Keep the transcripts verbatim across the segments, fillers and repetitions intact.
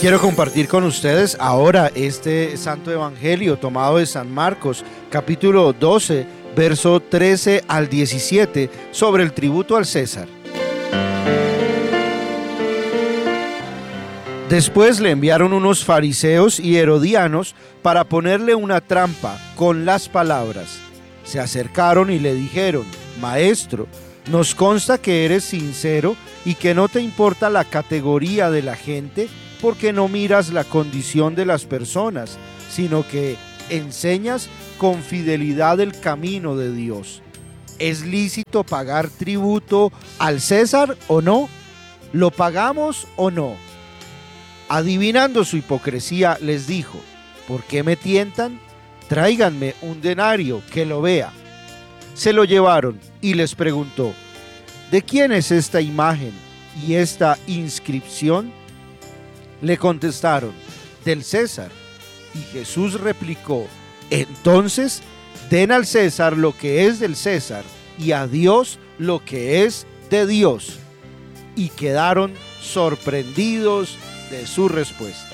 Quiero compartir con ustedes ahora este santo evangelio tomado de San Marcos, capítulo doce, verso trece al diecisiete, sobre el tributo al César. Después le enviaron unos fariseos y herodianos para ponerle una trampa con las palabras. Se acercaron y le dijeron: Maestro, nos consta que eres sincero y que no te importa la categoría de la gente, porque no miras la condición de las personas, sino que enseñas con fidelidad el camino de Dios. ¿Es lícito pagar tributo al César o no? ¿Lo pagamos o no? Adivinando su hipocresía, les dijo: ¿por qué me tientan? Tráiganme un denario que lo vea. Se lo llevaron y les preguntó: ¿de quién es esta imagen y esta inscripción? Le contestaron: del César. Y Jesús replicó: entonces den al César lo que es del César y a Dios lo que es de Dios. Y quedaron sorprendidos de su respuesta.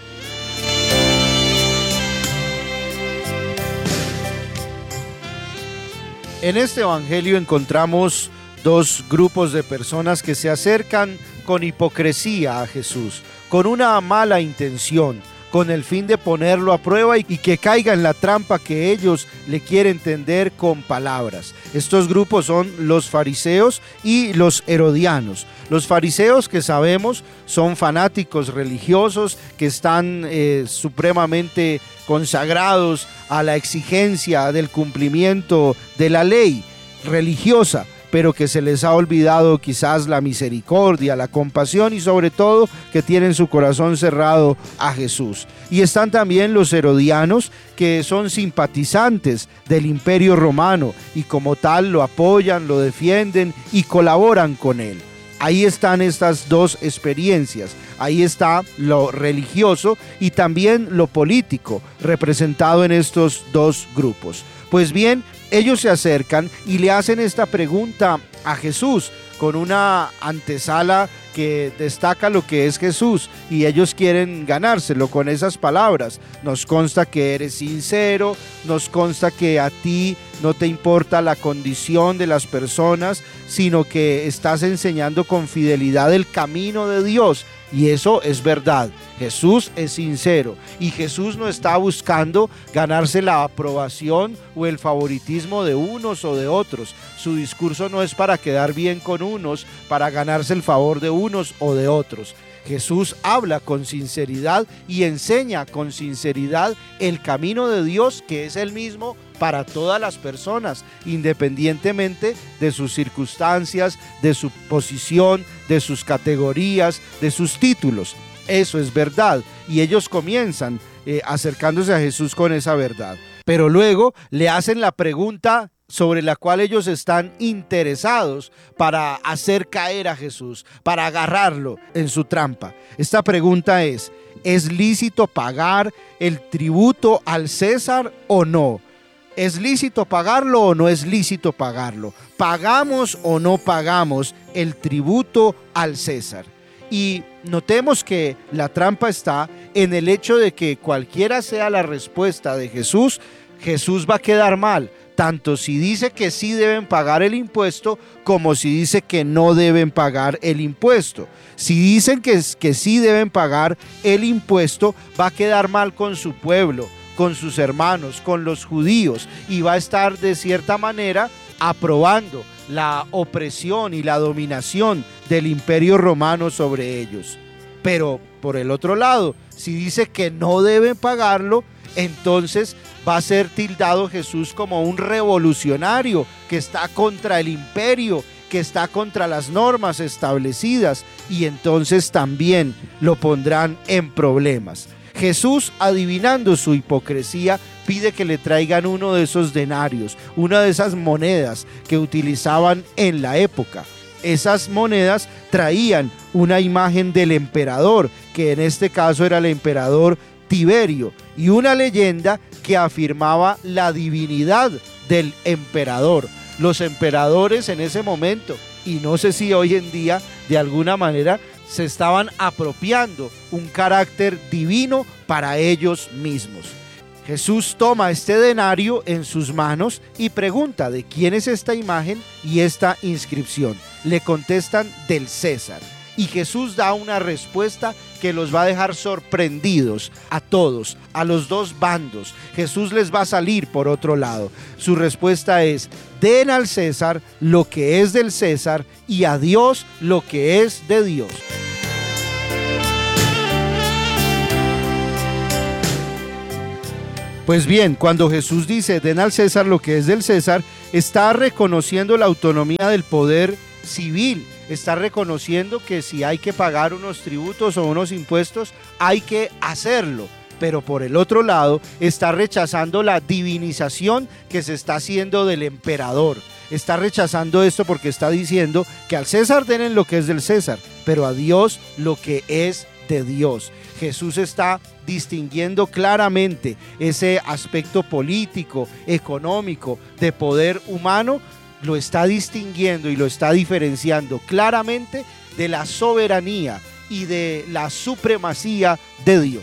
En este evangelio encontramos dos grupos de personas que se acercan con hipocresía a Jesús, con una mala intención, con el fin de ponerlo a prueba y que caiga en la trampa que ellos le quieren tender con palabras. Estos grupos son los fariseos y los herodianos. Los fariseos, que sabemos son fanáticos religiosos que están eh, supremamente consagrados a la exigencia del cumplimiento de la ley religiosa, pero que se les ha olvidado quizás la misericordia, la compasión y sobre todo que tienen su corazón cerrado a Jesús. Y están también los herodianos, que son simpatizantes del Imperio Romano y como tal lo apoyan, lo defienden y colaboran con él. Ahí están estas dos experiencias, ahí está lo religioso y también lo político representado en estos dos grupos. Pues bien, ellos se acercan y le hacen esta pregunta a Jesús con una antesala que destaca lo que es Jesús, y ellos quieren ganárselo con esas palabras. Nos consta que eres sincero, nos consta que a ti no te importa la condición de las personas, sino que estás enseñando con fidelidad el camino de Dios. Y eso es verdad. Jesús es sincero y Jesús no está buscando ganarse la aprobación o el favoritismo de unos o de otros. Su discurso no es para quedar bien con unos, para ganarse el favor de unos o de otros. Jesús habla con sinceridad y enseña con sinceridad el camino de Dios, que es el mismo para todas las personas, independientemente de sus circunstancias, de su posición, de sus categorías, de sus títulos. Eso es verdad, y ellos comienzan eh, acercándose a Jesús con esa verdad. Pero luego le hacen la pregunta sobre la cual ellos están interesados para hacer caer a Jesús, para agarrarlo en su trampa. Esta pregunta es: ¿es lícito pagar el tributo al César o no? ¿Es lícito pagarlo o no es lícito pagarlo? ¿Pagamos o no pagamos el tributo al César? Y notemos que la trampa está en el hecho de que cualquiera sea la respuesta de Jesús, Jesús va a quedar mal, tanto si dice que sí deben pagar el impuesto como si dice que no deben pagar el impuesto. Si dicen que, que sí deben pagar el impuesto, va a quedar mal con su pueblo, con sus hermanos, con los judíos, y va a estar de cierta manera aprobando la opresión y la dominación del Imperio Romano sobre ellos. Pero por el otro lado, si dice que no deben pagarlo, entonces va a ser tildado Jesús como un revolucionario que está contra el imperio, que está contra las normas establecidas, y entonces también lo pondrán en problemas. Jesús, adivinando su hipocresía, pide que le traigan uno de esos denarios, una de esas monedas que utilizaban en la época. Esas monedas traían una imagen del emperador, que en este caso era el emperador Tiberio, y una leyenda que afirmaba la divinidad del emperador. Los emperadores en ese momento, y no sé si hoy en día de alguna manera, se estaban apropiando un carácter divino para ellos mismos. Jesús toma este denario en sus manos y pregunta de quién es esta imagen y esta inscripción. Le contestan: del César. Y Jesús da una respuesta que los va a dejar sorprendidos a todos, a los dos bandos. Jesús les va a salir por otro lado. Su respuesta es: den al César lo que es del César y a Dios lo que es de Dios. Pues bien, cuando Jesús dice den al César lo que es del César, está reconociendo la autonomía del poder civil, está reconociendo que si hay que pagar unos tributos o unos impuestos, hay que hacerlo. Pero por el otro lado, está rechazando la divinización que se está haciendo del emperador. Está rechazando esto porque está diciendo que al César den lo que es del César, pero a Dios lo que es de Dios. Jesús está distinguiendo claramente ese aspecto político, económico, de poder humano, lo está distinguiendo y lo está diferenciando claramente de la soberanía y de la supremacía de Dios.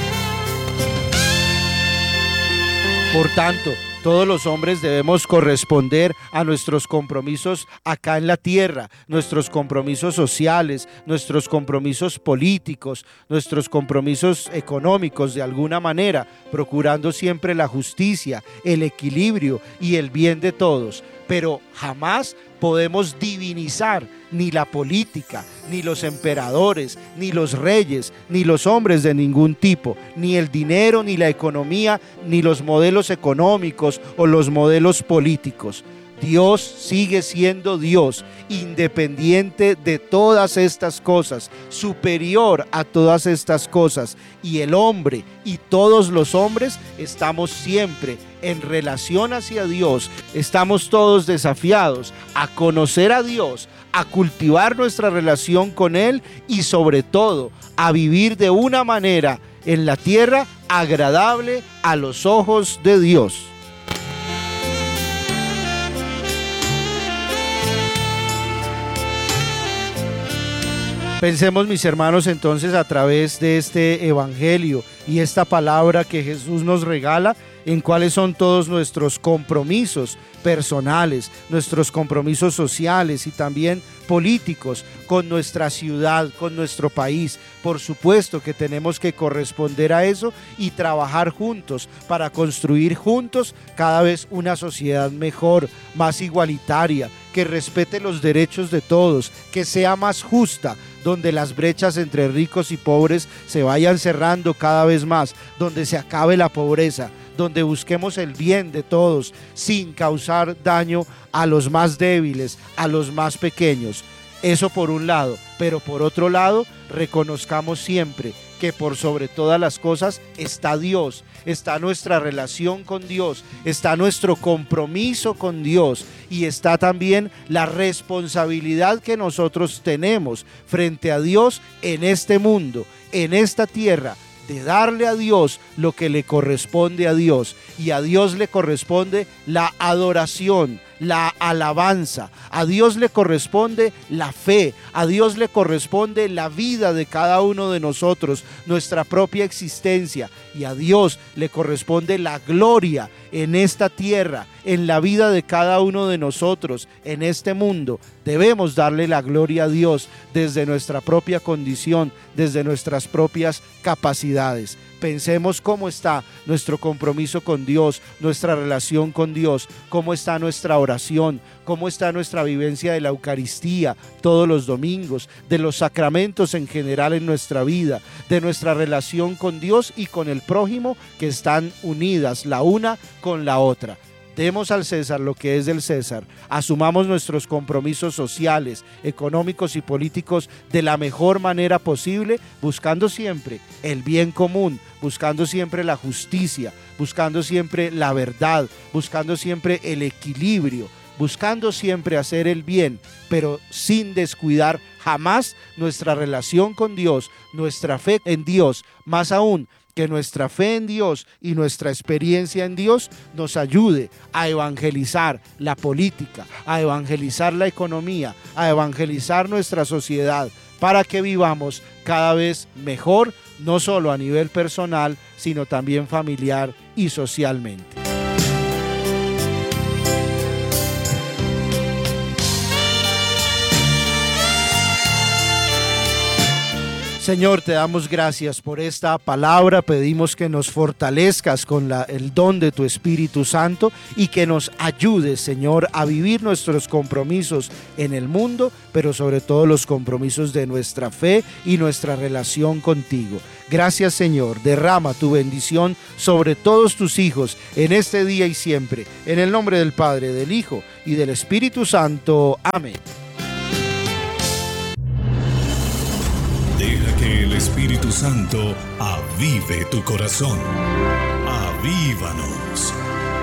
Por tanto, todos los hombres debemos corresponder a nuestros compromisos acá en la tierra, nuestros compromisos sociales, nuestros compromisos políticos, nuestros compromisos económicos de alguna manera, procurando siempre la justicia, el equilibrio y el bien de todos. Pero jamás podemos divinizar ni la política, ni los emperadores, ni los reyes, ni los hombres de ningún tipo, ni el dinero, ni la economía, ni los modelos económicos o los modelos políticos. Dios sigue siendo Dios, independiente de todas estas cosas, superior a todas estas cosas. Y el hombre y todos los hombres estamos siempre en relación hacia Dios. Estamos todos desafiados a conocer a Dios, a cultivar nuestra relación con Él y sobre todo a vivir de una manera en la tierra agradable a los ojos de Dios. Pensemos, mis hermanos, entonces a través de este evangelio y esta palabra que Jesús nos regala, en cuáles son todos nuestros compromisos personales, nuestros compromisos sociales y también políticos con nuestra ciudad, con nuestro país. Por supuesto que tenemos que corresponder a eso y trabajar juntos para construir juntos cada vez una sociedad mejor, más igualitaria, que respete los derechos de todos, que sea más justa, donde las brechas entre ricos y pobres se vayan cerrando cada vez más, donde se acabe la pobreza, donde busquemos el bien de todos sin causar daño a los más débiles, a los más pequeños. Eso por un lado, pero por otro lado, reconozcamos siempre que por sobre todas las cosas está Dios, está nuestra relación con Dios, está nuestro compromiso con Dios y está también la responsabilidad que nosotros tenemos frente a Dios en este mundo, en esta tierra, de darle a Dios lo que le corresponde a Dios, y a Dios le corresponde la adoración, la alabanza, a Dios le corresponde la fe, a Dios le corresponde la vida de cada uno de nosotros, nuestra propia existencia, y a Dios le corresponde la gloria en esta tierra, en la vida de cada uno de nosotros, en este mundo. Debemos darle la gloria a Dios desde nuestra propia condición, desde nuestras propias capacidades. Pensemos cómo está nuestro compromiso con Dios, nuestra relación con Dios, cómo está nuestra oración, cómo está nuestra vivencia de la Eucaristía todos los domingos, de los sacramentos en general en nuestra vida, de nuestra relación con Dios y con el prójimo, que están unidas la una con la otra. Demos al César lo que es del César, asumamos nuestros compromisos sociales, económicos y políticos de la mejor manera posible, buscando siempre el bien común, buscando siempre la justicia, buscando siempre la verdad, buscando siempre el equilibrio, buscando siempre hacer el bien, pero sin descuidar jamás nuestra relación con Dios, nuestra fe en Dios, más aún que nuestra fe en Dios y nuestra experiencia en Dios nos ayude a evangelizar la política, a evangelizar la economía, a evangelizar nuestra sociedad, para que vivamos cada vez mejor, no solo a nivel personal, sino también familiar y socialmente. Señor, te damos gracias por esta palabra, pedimos que nos fortalezcas con la, el don de tu Espíritu Santo y que nos ayudes, Señor, a vivir nuestros compromisos en el mundo, pero sobre todo los compromisos de nuestra fe y nuestra relación contigo. Gracias, Señor, derrama tu bendición sobre todos tus hijos en este día y siempre, en el nombre del Padre, del Hijo y del Espíritu Santo. Amén. Deja que el Espíritu Santo avive tu corazón. Avívanos.